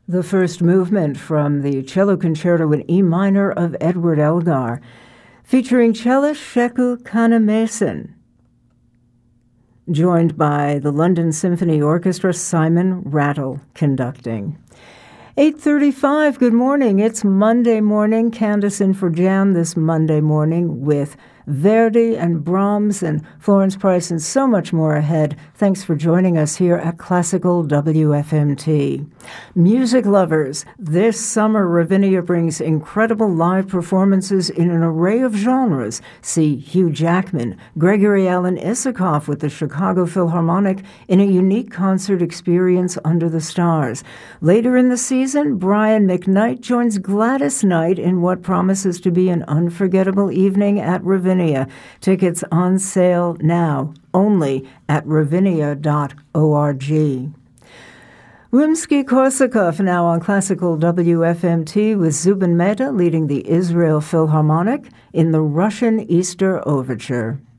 The first movement from the cello concerto in E minor of Edward Elgar, featuring cellist Sheku Kanemason, joined by the London Symphony Orchestra, Simon Rattle conducting. 8:35, good morning. It's Monday morning. Candace in for Jam this Monday morning with Verdi and Brahms and Florence Price and so much more ahead. Thanks for joining us here at Classical WFMT. Music lovers, this summer Ravinia brings incredible live performances in an array of genres. See Hugh Jackman, Gregory Alan Issakoff with the Chicago Philharmonic in a unique concert experience under the stars. Later in the season, Brian McKnight joins Gladys Knight in what promises to be an unforgettable evening at Ravinia. Tickets on sale now, only at ravinia.org. Rimsky-Korsakov now on Classical WFMT with Zubin Mehta leading the Israel Philharmonic in the Russian Easter Overture.